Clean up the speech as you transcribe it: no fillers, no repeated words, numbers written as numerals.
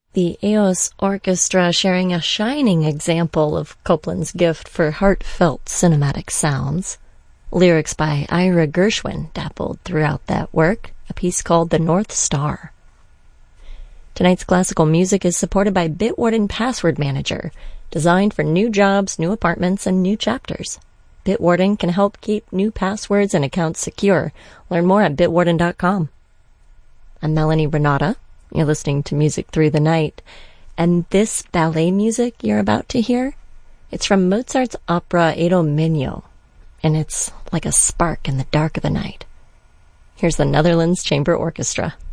The Eos Orchestra sharing a shining example of Copland's gift for heartfelt cinematic sounds. Lyrics by Ira Gershwin dappled throughout that work, a piece called The North Star. Tonight's classical music is supported by Bitwarden Password Manager, designed for new jobs, new apartments, and new chapters. Bitwarden can help keep new passwords and accounts secure. Learn more at bitwarden.com. I'm Melanie Renata. You're listening to Music Through the Night, and this ballet music you're about to hear, it's from Mozart's opera Idomeneo, and it's like a spark in the dark of the night. Here's the Netherlands Chamber Orchestra.